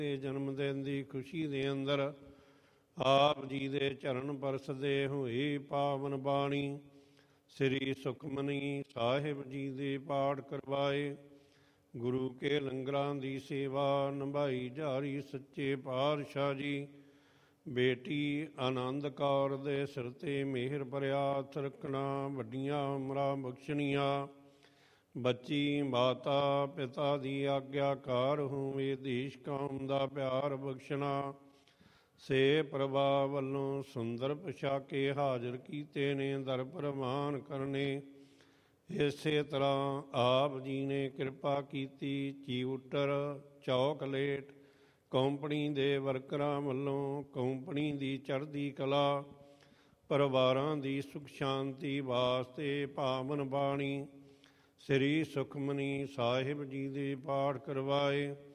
ਦੇ ਜਨਮ ਦਿਨ ਦੀ ਖੁਸ਼ੀ ਦੇ ਅੰਦਰ ਆਪ ਜੀ ਦੇ ਚਰਨ ਪਰਸਦੇ ਹੋਏ ਪਾਵਨ ਬਾਣੀ ਸ੍ਰੀ ਸੁਖਮਨੀ ਸਾਹਿਬ ਜੀ ਦੇ ਪਾਠ ਕਰਵਾਏ। ਗੁਰੂ ਕੇ ਲੰਗਰਾਂ ਦੀ ਸੇਵਾ ਨਿਭਾਈ ਜਾਰੀ ਸੱਚੇ ਪਾਤਸ਼ਾਹ ਜੀ। ਬੇਟੀ ਆਨੰਦ ਕੌਰ ਦੇ ਸਿਰ 'ਤੇ ਮਿਹਰ ਭਰਿਆ ਹੱਥ ਰੱਖਣਾ, ਵੱਡੀਆਂ ਉਮਰਾਂ ਬਖਸ਼ਣੀਆਂ। ਬੱਚੀ ਮਾਤਾ ਪਿਤਾ ਦੀ ਆਗਿਆਕਾਰ ਹੋਵੇ, ਦੇਸ਼ ਕੌਮ ਦਾ ਪਿਆਰ ਬਖਸ਼ਣਾ। ਸੇ ਪ੍ਰਭਾ ਵੱਲੋਂ ਸੁੰਦਰ ਪੁਸ਼ਾਕੇ ਹਾਜ਼ਰ ਕੀਤੇ ਨੇ, ਦਰ ਪ੍ਰਵਾਨ ਕਰਨੇ। ਇਸੇ ਤਰ੍ਹਾਂ ਆਪ ਜੀ ਨੇ ਕਿਰਪਾ ਕੀਤੀ। ਚੀਊਟਰ ਚੌਕਲੇਟ ਕੰਪਨੀ ਦੇ ਵਰਕਰਾਂ ਵੱਲੋਂ ਕੰਪਨੀ ਦੀ ਚੜ੍ਹਦੀ ਕਲਾ, ਪਰਿਵਾਰਾਂ ਦੀ ਸੁਖ ਸ਼ਾਂਤੀ ਵਾਸਤੇ ਪਾਵਨ ਬਾਣੀ ਸ੍ਰੀ ਸੁਖਮਨੀ ਸਾਹਿਬ ਜੀ ਦੇ ਪਾਠ ਕਰਵਾਏ।